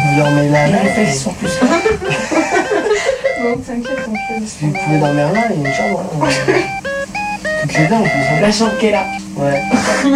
Vous dormez là, Les là. réflexes sont plus là. Non, t'inquiète, Vous pouvez dormir là, il y a une chambre. Hein. Toutes les deux en plus. Hein. La chambre qui est là. Ouais.